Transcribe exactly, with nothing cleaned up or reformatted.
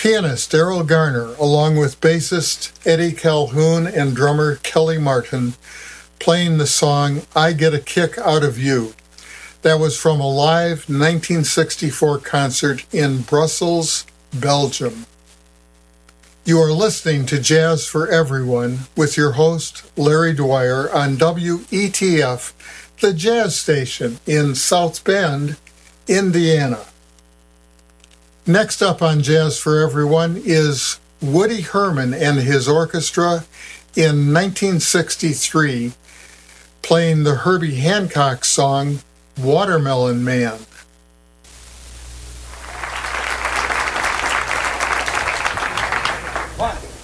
Pianist Errol Garner, along with bassist Eddie Calhoun and drummer Kelly Martin, playing the song I Get a Kick Out of You. That was from a live nineteen sixty-four concert in Brussels, Belgium. You are listening to Jazz for Everyone with your host, Larry Dwyer, on W E T F, the jazz station in South Bend, Indiana. Next up on Jazz for Everyone is Woody Herman and his orchestra in nineteen sixty-three, playing the Herbie Hancock song, Watermelon Man.